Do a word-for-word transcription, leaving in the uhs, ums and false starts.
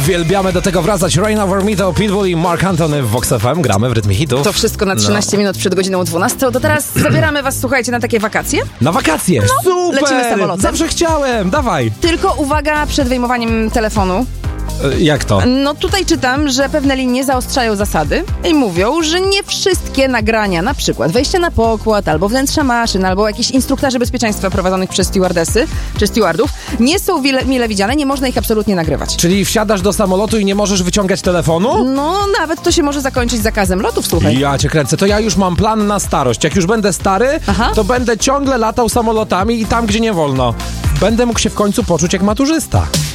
Uwielbiamy do tego wracać. Rain Over Me to Pitbull i Mark Anthony w Vox F M. Gramy w rytmie hitów. To wszystko na trzynaście no. minut przed godziną dwunastą. To teraz zabieramy was, słuchajcie, na takie wakacje. Na wakacje! No, super! lecimy samolotem. Zawsze chciałem! Dawaj! Tylko uwaga przed wyjmowaniem telefonu. E, jak to? No tutaj czytam, że pewne linie zaostrzają zasady i mówią, że nie wszystkie nagrania, na przykład wejście na pokład, albo wnętrza maszyn, albo jakieś instruktarzy bezpieczeństwa prowadzonych przez stewardesy czy stewardów, nie są wile, mile widziane, nie można ich absolutnie nagrywać. Czyli wsiadasz do samolotu i nie możesz wyciągać telefonu? No, nawet to się może zakończyć zakazem lotów, słuchaj. Ja cię kręcę, to ja już mam plan na starość. Jak już będę stary, Aha. to będę ciągle latał samolotami i tam, gdzie nie wolno. Będę mógł się w końcu poczuć jak maturzysta.